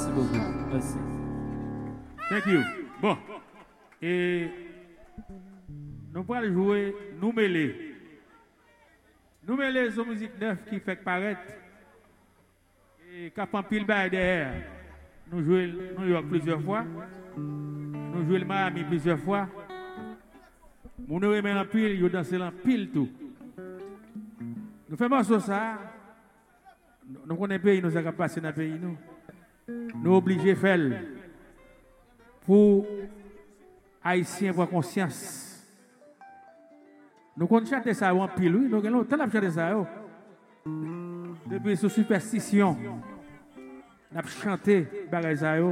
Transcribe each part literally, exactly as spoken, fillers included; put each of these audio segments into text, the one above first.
Merci beaucoup. Merci. Thank you. Bon. Et nous allons jouer Nous mêler. Nous mêler, c'est une musique neuve qui fait paraître. Et qui a fait pile bail derrière. Nous jouons New York plusieurs fois. Nous jouons le Miami plusieurs fois. Nous nous remettons en pile, nous dansons en pile tout. Nous faisons ça. Nous connaissons le pays, nous avons passé dans le pays. Nous sommes obligés de faire pour Haïtiens avoir conscience. Nous connaissons chanter ça en pile, oui. Nous avons longtemps chanter ça. Depuis sous superstition, nous avons chanté ça. Nous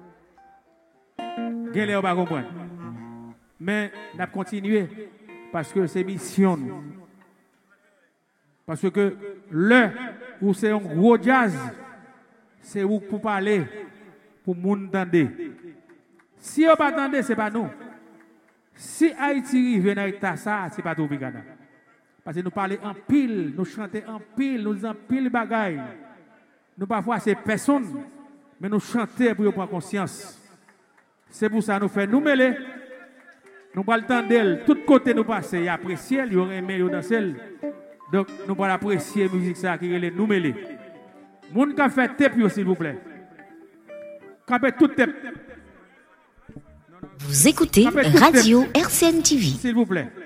ne pas comprendre. Mais nous avons continué parce que c'est mission. Parce que le où c'est un gros jazz, c'est où pour parler, pour moun entendre. Si on pas entendre, c'est pas nous. Si Haïti vient avec ça, c'est pas tout Bigana. Parce que nous parlons en pile, nous chantons en pile, nous disons en pile bagaille. Nous parfois c'est personne, mais nous chantons pour prendre conscience. C'est pour ça que nous faisons nous mêler. Nous parlons le temps d'elle, tout côté nous passer, il apprécier, il aurait aimé, il danser. Donc nous allons apprécier la musique ça qui est nous mêler. Moun qui fait tape s'il vous plaît. Qui fait tout tape. Vous écoutez Radio R C N T V. S'il vous plaît.